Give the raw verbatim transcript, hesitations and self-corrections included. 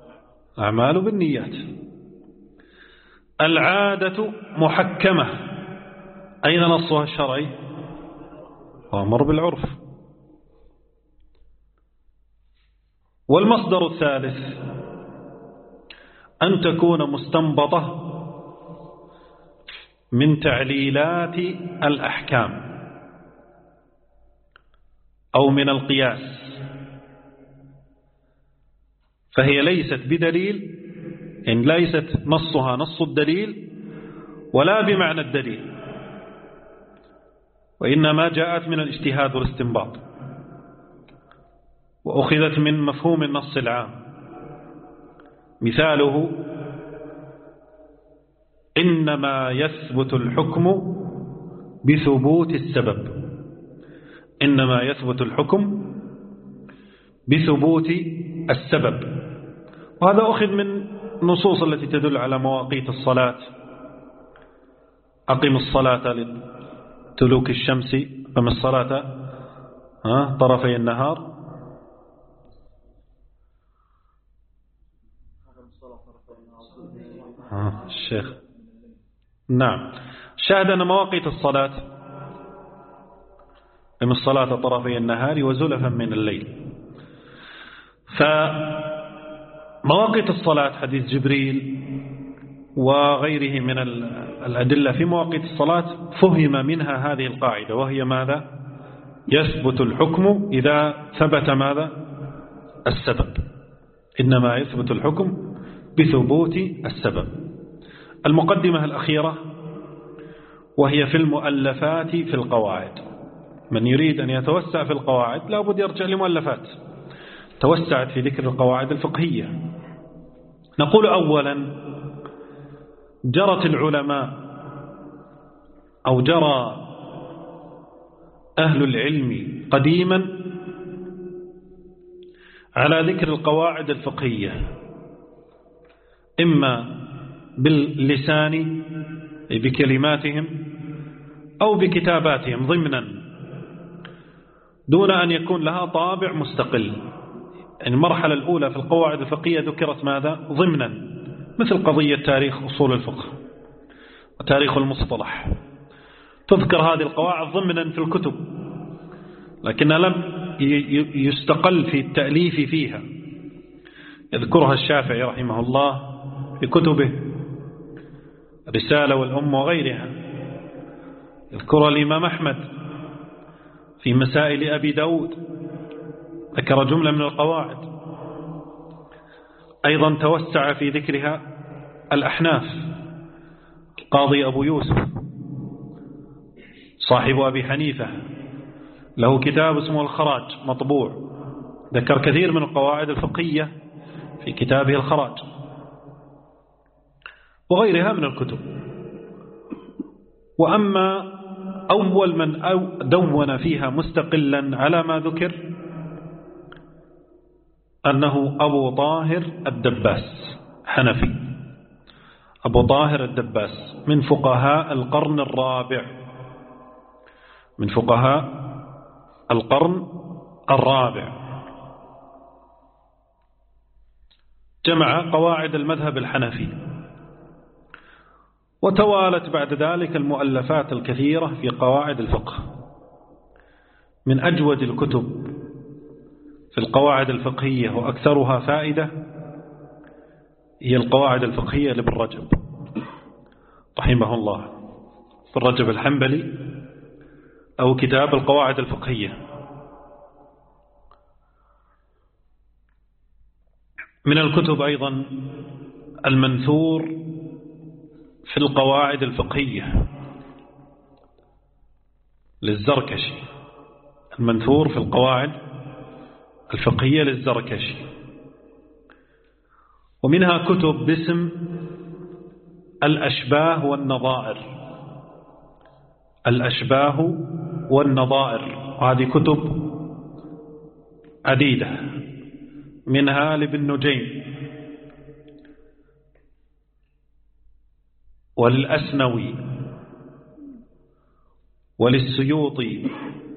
أعمال بالنيات. العادة محكمة، أين نصها الشرعي؟ وأمر بالعرف. والمصدر الثالث أن تكون مستنبطة من تعليلات الأحكام أو من القياس، فهي ليست بدليل، إن ليست نصها نص الدليل ولا بمعنى الدليل، وإنما جاءت من الاجتهاد والاستنباط، وأخذت من مفهوم النص العام. مثاله: إنما يثبت الحكم بثبوت السبب. إنما يثبت الحكم بثبوت السبب، وهذا أخذ من النصوص التي تدل على مواقيت الصلاة: أقم الصلاة لدلوك الشمس، أقم الصلاة طرفي النهار، آه الشيخ نعم. شاهد أن مواقيت الصلاة: أقم الصلاة طرفي النهار وزلفا من الليل. فمواقيت الصلاة حديث جبريل وغيره من الأدلة في مواقيت الصلاة فهم منها هذه القاعدة، وهي ماذا؟ يثبت الحكم إذا ثبت ماذا؟ السبب. إنما يثبت الحكم بثبوت السبب. المقدمة الأخيرة وهي في المؤلفات في القواعد. من يريد أن يتوسع في القواعد لا بد يرجع لمؤلفات توسعت في ذكر القواعد الفقهية. نقول أولا: جرت العلماء أو جرى أهل العلم قديما على ذكر القواعد الفقهية، إما باللسان بكلماتهم أو بكتاباتهم ضمنا، دون أن يكون لها طابع مستقل. المرحلة الأولى في القواعد الفقهية ذكرت ماذا؟ ضمنا، مثل قضية تاريخ أصول الفقه وتاريخ المصطلح، تذكر هذه القواعد ضمنا في الكتب، لكنها لم يستقل في التأليف فيها. يذكرها الشافعي رحمه الله في كتبه الرسالة والأم وغيرها، يذكرها الإمام أحمد في مسائل أبي داود، ذكر جملة من القواعد. أيضا توسع في ذكرها الأحناف، القاضي أبو يوسف صاحب أبي حنيفة له كتاب اسمه الخراج مطبوع، ذكر كثير من القواعد الفقهية في كتابه الخراج وغيرها من الكتب. وأما أول من أو دون فيها مستقلا على ما ذكر أنه أبو طاهر الدباس، حنفي، أبو طاهر الدباس من فقهاء القرن الرابع، من فقهاء القرن الرابع، جمع قواعد المذهب الحنفي. وتوالت بعد ذلك المؤلفات الكثيرة في قواعد الفقه. من أجود الكتب في القواعد الفقهية وأكثرها فائدة هي القواعد الفقهية لابن رجب رحمه الله، ابن رجب الحنبلي، أو كتاب القواعد الفقهية. من الكتب أيضا المنثور في القواعد الفقهية للزركشي، المنثور في القواعد الفقهية للزركشي. ومنها كتب باسم الأشباه والنظائر، الأشباه والنظائر، وهذه كتب عديدة، منها لابن نجيم وللأسنوي وللسيوطي